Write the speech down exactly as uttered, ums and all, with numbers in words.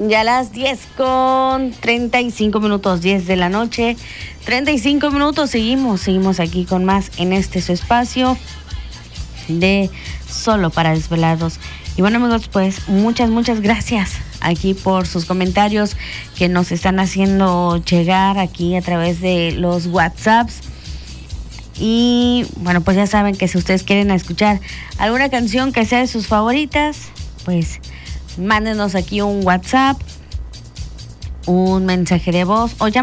Ya las diez con treinta y cinco minutos, diez de la noche, treinta y cinco minutos, seguimos, seguimos aquí con más en este su espacio de Solo para Desvelados. Y bueno, amigos, pues muchas, muchas gracias aquí por sus comentarios que nos están haciendo llegar aquí a través de los WhatsApps. Y bueno, pues ya saben que si ustedes quieren escuchar alguna canción que sea de sus favoritas, pues mándenos aquí un WhatsApp, un mensaje de voz o